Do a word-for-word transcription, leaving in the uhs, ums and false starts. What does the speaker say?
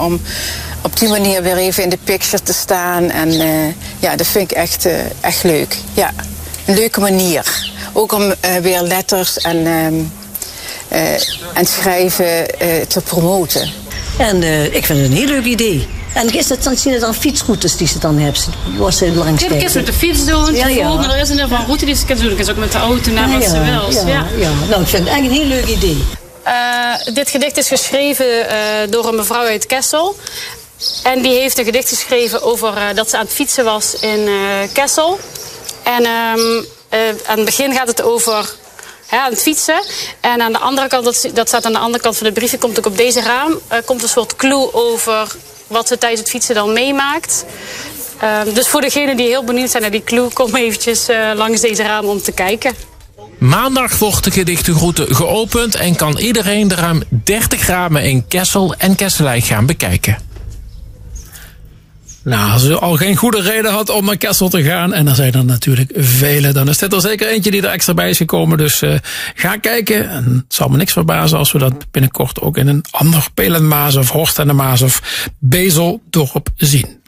om op die manier weer even in de picture te staan. En uh, ja, dat vind ik echt, uh, echt leuk. Ja, een leuke manier. Ook om uh, weer letters en, uh, uh, en schrijven uh, te promoten. En uh, ik vind het een heel leuk idee. En is het dan, zien het dan fietsroutes die ze dan hebben? Was ze langs ja, ik kan met de fiets doen, ja, ja. maar er is een van route die ze kan doen. Ik kan ze ook met de auto naar wat ja, ze wil. Ja, ja. Ja. Nou, ik vind het eigenlijk een heel leuk idee. Uh, dit gedicht is geschreven uh, door een mevrouw uit Kessel. En die heeft een gedicht geschreven over uh, dat ze aan het fietsen was in uh, Kessel. En um, uh, aan het begin gaat het over ja, aan het fietsen. En aan de andere kant, dat, dat staat aan de andere kant van de briefje, komt ook op deze raam, uh, komt een soort clue over wat ze tijdens het fietsen dan meemaakt. Uh, dus voor degenen die heel benieuwd zijn naar die clue, kom eventjes uh, langs deze raam om te kijken. Maandag wordt de gedichtengroete geopend en kan iedereen de ruim dertig ramen in Kessel en Kesselijk gaan bekijken. Nou, als u al geen goede reden had om naar Kessel te gaan, en er zijn er natuurlijk vele, dan is dit er zeker eentje die er extra bij is gekomen. Dus uh, ga kijken. En het zal me niks verbazen als we dat binnenkort ook in een ander Peel en Maas of Horst en de Maas of Bezeldorp zien.